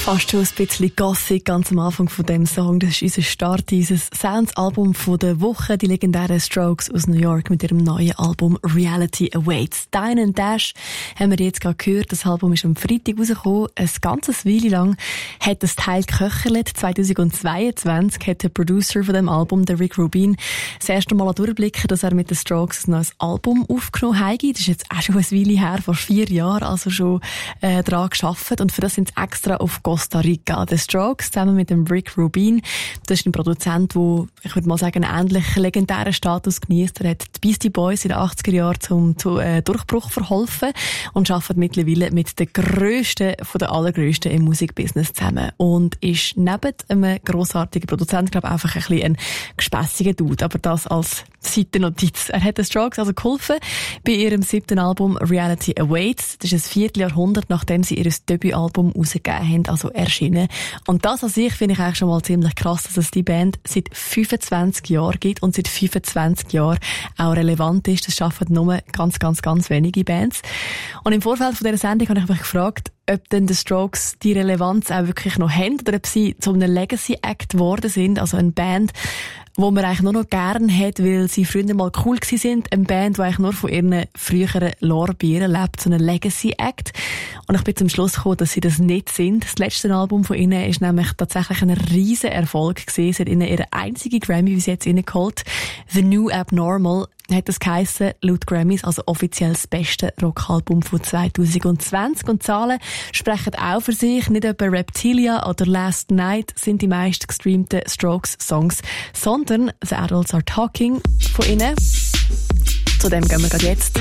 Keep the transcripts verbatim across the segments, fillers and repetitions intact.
Fast schon ein bisschen Gothic ganz am Anfang von dem Song. Das ist unser Start, dieses Sounds-Album von der Woche. Die legendären Strokes aus New York mit ihrem neuen Album Reality Awaits. Dine and Dash haben wir jetzt gerade gehört. Das Album ist am Freitag rausgekommen. Ein ganzes Weile lang hat das Teil geköchelt. zweitausendzweiundzwanzig hat der Producer von dem Album, der Rick Rubin, das erste Mal durchblicken, dass er mit den Strokes ein neues Album aufgenommen hat. Das ist jetzt auch schon eine Weile her, vor vier Jahren, also schon äh, daran gearbeitet. Und für das sind sie extra auf Costa Rica. The Strokes zusammen mit dem Rick Rubin. Das ist ein Produzent, der, ich würde mal sagen, einen ähnlich legendären Status genießt. Er hat die Beastie Boys in den achtziger Jahren zum, zum äh, Durchbruch verholfen und arbeitet mittlerweile mit den grössten von den allergrössten im Musikbusiness zusammen. Und ist neben einem grossartigen Produzent, glaube ich, einfach ein bisschen ein gespässiger Dude. Aber das als Seitennotiz. Er hat den Strokes also geholfen bei ihrem siebten Album Reality Awaits. Das ist ein Vierteljahrhundert, nachdem sie ihr Debütalbum rausgegeben haben, also erschienen. Und das an sich finde ich eigentlich schon mal ziemlich krass, dass es die Band seit fünfundzwanzig Jahren gibt und seit fünfundzwanzig Jahren auch relevant ist. Das schaffen nur ganz, ganz, ganz wenige Bands. Und im Vorfeld von dieser Sendung habe ich mich gefragt, ob denn die Strokes die Relevanz auch wirklich noch haben oder ob sie zu einem Legacy-Act geworden sind, also eine Band, wo man eigentlich nur noch gern hat, weil sie früher mal cool gewesen sind. Eine Band, die eigentlich nur von ihren früheren Lorbeeren lebt, so ein Legacy-Act. Und ich bin zum Schluss gekommen, dass sie das nicht sind. Das letzte Album von ihnen ist nämlich tatsächlich ein riesen Erfolg gewesen. Sie hat ihnen ihre einzige Grammy bis jetzt reingeholt. The New Abnormal hat das geheissen, laut Grammys, also offiziell das beste Rockalbum von zweitausendzwanzig. Und Zahlen sprechen auch für sich. Nicht etwa Reptilia oder Last Night sind die meist gestreamten Strokes-Songs, sondern The Adults Are Talking von ihnen. Zu dem gehen wir gerade jetzt.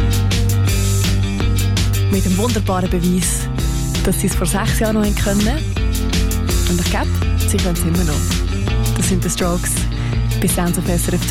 Mit dem wunderbaren Beweis, dass sie es vor sechs Jahren noch können. Und ich glaube, sie können es immer noch. Das sind die Strokes. Bis dann, so besser auf